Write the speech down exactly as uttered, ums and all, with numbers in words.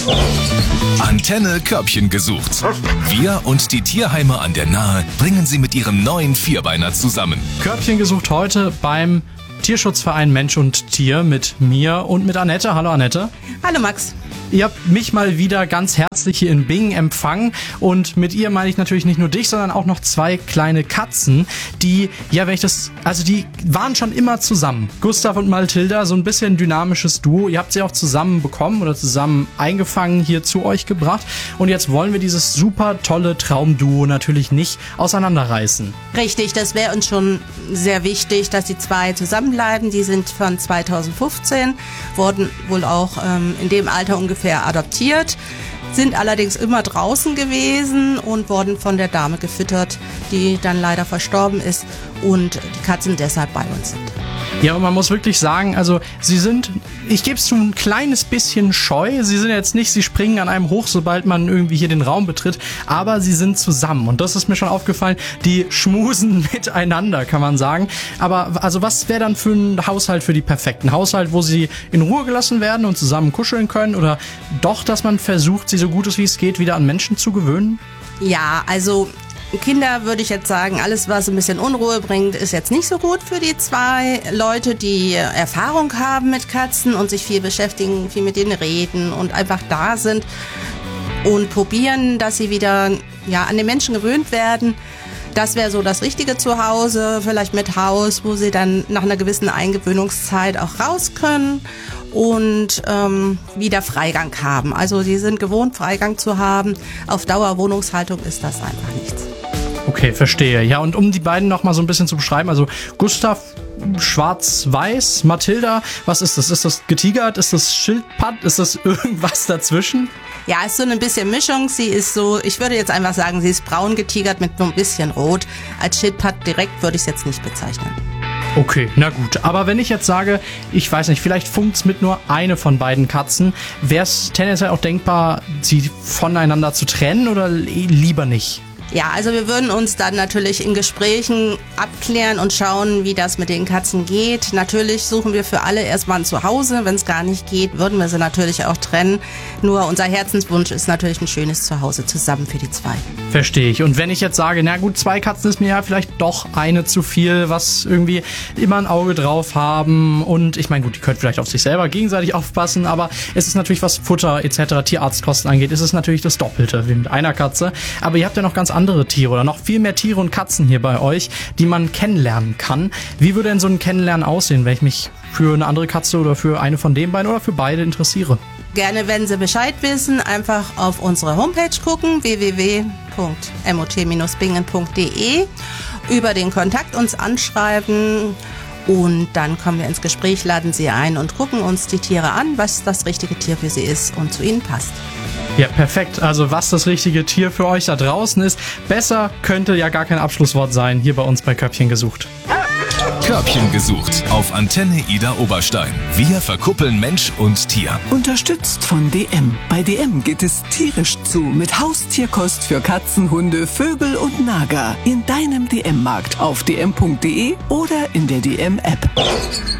Antenne Körbchen gesucht. Wir und die Tierheime an der Nahe bringen sie mit ihrem neuen Vierbeiner zusammen. Körbchen gesucht heute beim Tierschutzverein Mensch und Tier mit mir und mit Annette. Hallo Annette. Hallo Max. Ihr habt mich mal wieder ganz herzlich hier in Bingen empfangen und mit ihr meine ich natürlich nicht nur dich, sondern auch noch zwei kleine Katzen, die, ja wenn ich das, also die waren schon immer zusammen. Gustav und Mathilda, so ein bisschen dynamisches Duo. Ihr habt sie auch zusammen bekommen oder zusammen eingefangen hier zu euch gebracht und jetzt wollen wir dieses super tolle Traumduo natürlich nicht auseinanderreißen. Richtig, das wäre uns schon sehr wichtig, dass die zwei zusammenbleiben. Die sind von zweitausendfünfzehn, wurden wohl auch ähm, in dem Alter ungefähr adoptiert, sind allerdings immer draußen gewesen und wurden von der Dame gefüttert, die dann leider verstorben ist und die Katzen deshalb bei uns sind. Ja, und man muss wirklich sagen, also sie sind, ich gebe es zu, ein kleines bisschen scheu. Sie sind jetzt nicht, sie springen an einem hoch, sobald man irgendwie hier den Raum betritt, aber sie sind zusammen. Und das ist mir schon aufgefallen, die schmusen miteinander, kann man sagen. Aber also was wäre dann für ein Haushalt für die perfekten? Haushalt, wo sie in Ruhe gelassen werden und zusammen kuscheln können? Oder doch, dass man versucht, sie so gut es wie es geht, wieder an Menschen zu gewöhnen? Ja, also Kinder würde ich jetzt sagen, alles was ein bisschen Unruhe bringt, ist jetzt nicht so gut für die zwei Leute, die Erfahrung haben mit Katzen und sich viel beschäftigen, viel mit denen reden und einfach da sind und probieren, dass sie wieder ja, an den Menschen gewöhnt werden. Das wäre so das Richtige zu Hause, vielleicht mit Haus, wo sie dann nach einer gewissen Eingewöhnungszeit auch raus können und ähm, wieder Freigang haben. Also sie sind gewohnt, Freigang zu haben. Auf Dauer Wohnungshaltung ist das einfach nichts. Okay, verstehe. Ja, und um die beiden noch mal so ein bisschen zu beschreiben, also Gustav schwarz-weiß, Mathilda, was ist das? Ist das getigert? Ist das Schildpatt? Ist das irgendwas dazwischen? Ja, ist so ein bisschen Mischung. Sie ist so, ich würde jetzt einfach sagen, sie ist braun getigert mit so ein bisschen rot. Als Schildpatt direkt würde ich es jetzt nicht bezeichnen. Okay, na gut. Aber wenn ich jetzt sage, ich weiß nicht, vielleicht funkt's mit nur eine von beiden Katzen, wäre es tendenziell auch denkbar, sie voneinander zu trennen oder lieber nicht? Ja, also wir würden uns dann natürlich in Gesprächen abklären und schauen, wie das mit den Katzen geht. Natürlich suchen wir für alle erstmal ein Zuhause. Wenn es gar nicht geht, würden wir sie natürlich auch trennen. Nur unser Herzenswunsch ist natürlich ein schönes Zuhause zusammen für die zwei. Verstehe ich. Und wenn ich jetzt sage, na gut, zwei Katzen ist mir ja vielleicht doch eine zu viel, was irgendwie immer ein Auge drauf haben. Und ich meine, gut, die können vielleicht auf sich selber gegenseitig aufpassen, aber es ist natürlich, was Futter et cetera, Tierarztkosten angeht, ist es natürlich das Doppelte wie mit einer Katze. Aber ihr habt ja noch ganz andere Tiere oder noch viel mehr Tiere und Katzen hier bei euch, die man kennenlernen kann. Wie würde denn so ein Kennenlernen aussehen, wenn ich mich für eine andere Katze oder für eine von den beiden oder für beide interessiere? Gerne, wenn Sie Bescheid wissen, einfach auf unsere Homepage gucken, w w w punkt mot bingen punkt de, über den Kontakt uns anschreiben und dann kommen wir ins Gespräch, laden Sie ein und gucken uns die Tiere an, was das richtige Tier für Sie ist und zu Ihnen passt. Ja, perfekt. Also was das richtige Tier für euch da draußen ist, besser könnte ja gar kein Abschlusswort sein, hier bei uns bei Körbchen gesucht. Körbchen gesucht auf Antenne Ida Oberstein. Wir verkuppeln Mensch und Tier. Unterstützt von D M. Bei D M geht es tierisch zu mit Haustierkost für Katzen, Hunde, Vögel und Nager. In deinem D M-Markt auf d m punkt de oder in der D M-App.